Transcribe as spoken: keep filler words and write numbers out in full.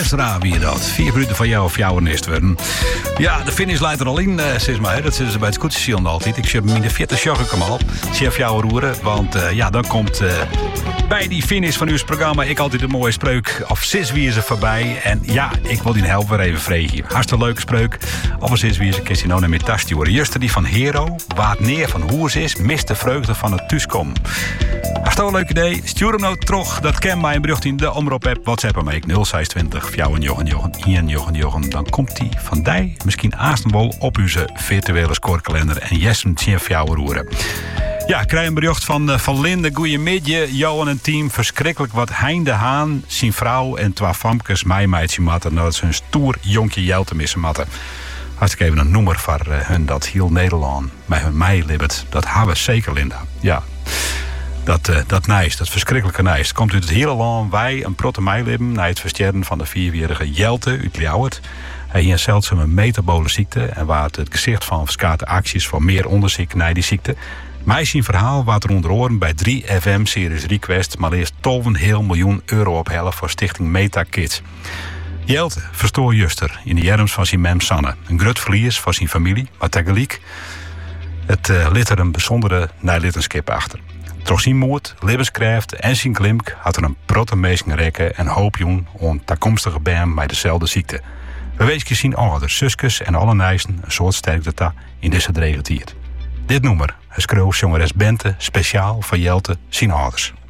Extra wie dat. Vier minuten van jou of jouw nest worden. Ja, de finish leidt er al in, uh, zeg maar. Hè. Dat zitten ze bij het scootjesziel altijd. Ik heb hem in de vierde sjoggen kom al. Chef jou roeren. Want uh, ja, dan komt uh, bij die finish van uw programma ik altijd een mooie spreuk. Of zeswiezen voorbij. En ja, ik wil die helpen weer even vregen. Hartstikke leuke spreuk. Of een zeswiezen kist hij nou naar mijn tasje worden. Juster die van Hero. Waard neer van Hoers is. Mist de vreugde van het thuiskom. Als dat een leuk idee, stuur hem nou terug. Dat ken mij een bericht in de omroep-app. WhatsApp hem ik nul zesentwintig Fjouw en Jochen Jochen Ian Jochen Jochen. Dan komt die van die misschien aasten wel op uw virtuele scorekalender en jessen chef jou roeren. Ja, ik krijg een bericht van, uh, van Linde. Goeiemiddag, Johan en team. Verschrikkelijk wat Hein de Haan, zijn vrouw en twee famkes mij meidje matten nadat ze een stoer jonkje Jelte missen matten. Als ik even een noemer voor uh, hun dat heel Nederland bij hun mij libbet. Dat hebben we zeker, Linda. Ja. Dat, uh, dat nijst, dat verschrikkelijke nijst. Komt uit het hele land, wij een protte meilibben na het versterren van de vierjarige Jelte uit Ljouwert. Hij heeft een zeldzame metabole ziekte en waar het gezicht van verschillende acties voor meer onderzoek naar die ziekte. Mij zijn verhaal wat er onder oren bij drie F M-series Request maar eerst twaalf heel miljoen euro ophellen voor stichting Meta Kids. Jelte verstoor juster in de jerms van zijn mem Sanne. Een groot verlies voor zijn familie, maar tegelijk het uh, lit er een bijzondere nalidenskip achter. Trots zijn moed, levenskracht en zijn klimk had er een protte meesken rekken en hoop jong om toekomstige baan met dezelfde ziekte. We weten zien ouders, zusjes en alle nijsten een soort sterkte ta in deze dregentiert. Dit nummer schreef jongeres Bente speciaal voor Jelte zijn ouders.